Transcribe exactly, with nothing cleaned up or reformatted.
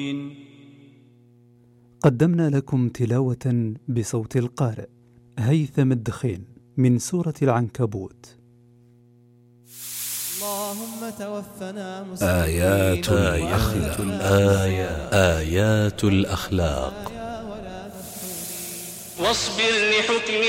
قدمنا لكم تلاوة بصوت القارئ هيثم الدخين من سورة العنكبوت. اللهم توفنا آيات الأخلاق آيات, آيات الأخلاق واصبر لحكم